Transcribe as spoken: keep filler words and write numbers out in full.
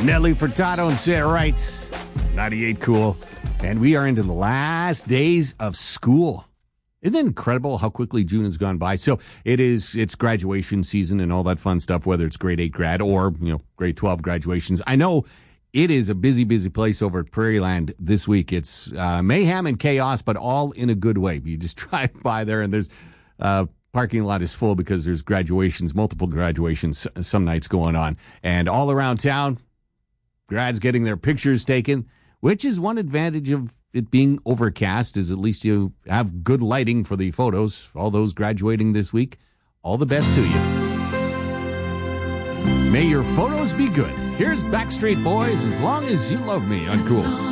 Nelly Furtado and Say It Right. ninety-eight Cool. And we are into the last days of school. Isn't it incredible how quickly June has gone by? So it is, it's graduation season and all that fun stuff, whether it's grade eight grad or, you know, grade twelve graduations. I know it is a busy, busy place over at Prairie Land this week. It's uh, mayhem and chaos, but all in a good way. You just drive by there and there's, uh, parking lot is full because there's graduations, multiple graduations, some nights going on. And all around town, grads getting their pictures taken, which is one advantage of it being overcast, is at least you have good lighting for the photos. All those graduating this week, all the best to you. May your photos be good. Here's Backstreet Boys, As Long As You Love Me on Cool.